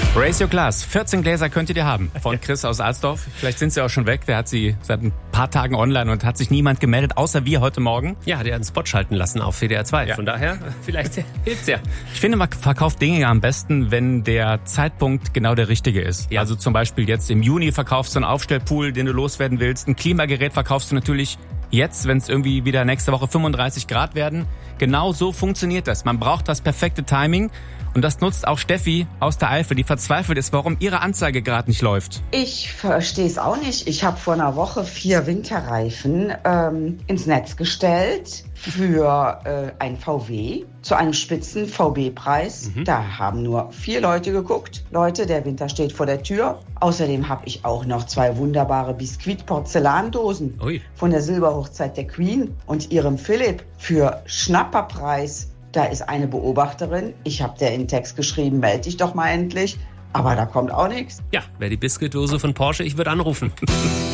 Raise Your Glass. 14 Gläser könntet ihr haben. Von Chris aus Alsdorf. Vielleicht sind sie auch schon weg. Der hat sie seit ein paar Tagen online und hat sich niemand gemeldet, außer wir heute Morgen. Ja, hat er einen Spot schalten lassen auf WDR 2. Ja. Von daher, vielleicht hilft's ja. Ich finde, man verkauft Dinge ja am besten, wenn der Zeitpunkt genau der richtige ist. Ja. Also zum Beispiel jetzt im Juni verkaufst du einen Aufstellpool, den du loswerden willst. Ein Klimagerät verkaufst du natürlich jetzt, wenn es irgendwie wieder nächste Woche 35 Grad werden. Genau so funktioniert das. Man braucht das perfekte Timing. Und das nutzt auch Steffi aus der Eifel, die verzweifelt ist, warum ihre Anzeige gerade nicht läuft. Ich verstehe es auch nicht. Ich habe vor einer Woche 4 Winterreifen ins Netz gestellt für ein VW zu einem spitzen VB-Preis. Da haben nur 4 Leute geguckt. Leute, der Winter steht vor der Tür. Außerdem habe ich auch noch 2 wunderbare Biskuit-Porzellandosen von der Silberhochzeit der Queen und ihrem Philipp für Schnapperpreis. Da ist eine Beobachterin. Ich habe der in Text geschrieben, melde dich doch mal endlich. Aber da kommt auch nichts. Ja, wer die Biskuitdose von Porsche, ich würde anrufen.